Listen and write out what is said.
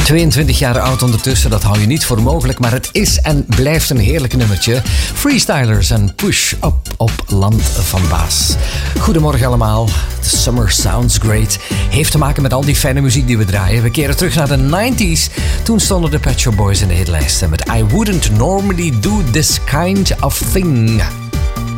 22 jaar oud ondertussen, dat hou je niet voor mogelijk, maar het is en blijft een heerlijk nummertje. Freestylers en Push Up op Land van Baas. Goedemorgen allemaal. The Summer Sounds Great. Heeft te maken met al die fijne muziek die we draaien. We keren terug naar de 90s. Toen stonden de Pet Shop Boys in de hitlijsten met I Wouldn't Normally Do This Kind of Thing.